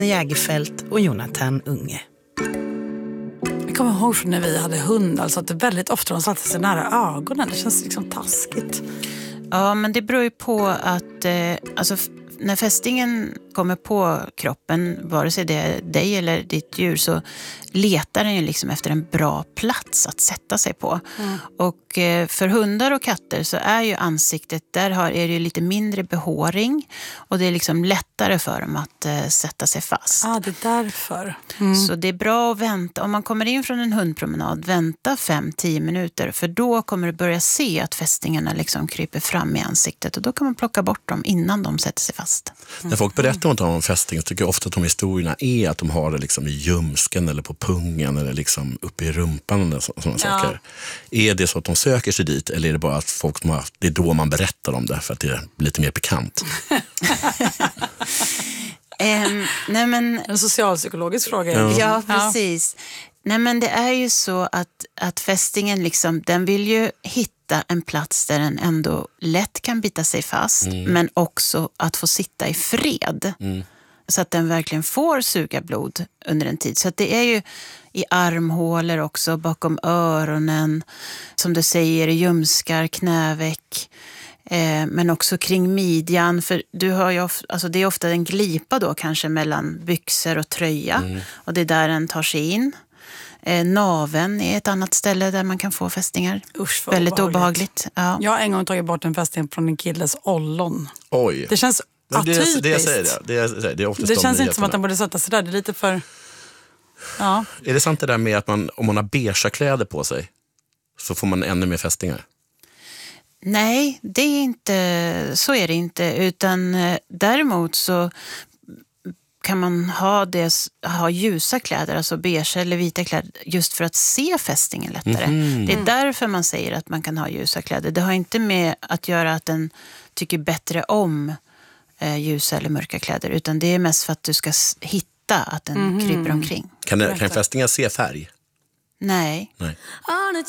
Jägerfält och Jonathan Unge. Jag kommer ihåg från när vi hade hund, alltså att det väldigt ofta de satte sig nära ögonen. Det känns liksom taskigt. Ja, men det beror ju på att alltså, när fästingen kommer på kroppen, vare sig det är dig eller ditt djur, så letar den ju liksom efter en bra plats att sätta sig på. Och för hundar och katter så är ju ansiktet, är det ju lite mindre behåring och det är liksom lättare för dem att sätta sig fast. Ja, det är därför. Så det är bra att vänta. Om man kommer in från en hundpromenad, vänta 5-10 minuter, för då kommer du börja se att fästingarna liksom kryper fram i ansiktet och då kan man plocka bort dem innan de sätter sig fast. När folk berättar om fästing så tycker jag ofta att de historierna är att de har det liksom i ljumsken eller på pungen eller liksom uppe i rumpan och sådana saker. Är det så att de söker sig dit eller är det bara att folk det är då man berättar om det för att det är lite mer pikant? Nej, men, en socialpsykologisk fråga. Ja, precis. Nej, men det är ju så att fästingen liksom, den vill ju hitta en plats där den ändå lätt kan bita sig fast, men också att få sitta i fred. Så att den verkligen får suga blod under en tid. Så att det är ju i armhålor också, bakom öronen, som du säger, i ljumskar, knäveck, men också kring midjan. För du har ju alltså det är ofta en glipa då kanske mellan byxor och tröja. Och det är där den tar sig in. Naven är ett annat ställe där man kan få fästingar. Usch, väldigt obehagligt. Ja. Jag har en gång tagit bort en fästing från en killes ollon. Oj. Det känns atypiskt. Det jag säger det är oftast det känns inte som att den borde sätta sig där. Det är lite för... Ja. Är det sant det där med att om man har beige kläder på sig så får man ännu mer fästingar? Nej, det är inte, så är det inte. Utan däremot så kan man ha ljusa kläder, alltså beige eller vita kläder, just för att se fästingen lättare. Det är därför man säger att man kan ha ljusa kläder. Det har inte med att göra att den tycker bättre om ljusa eller mörka kläder, utan det är mest för att du ska hitta att den kryper omkring. Kan fästingar se färg? Nej. Nej. On a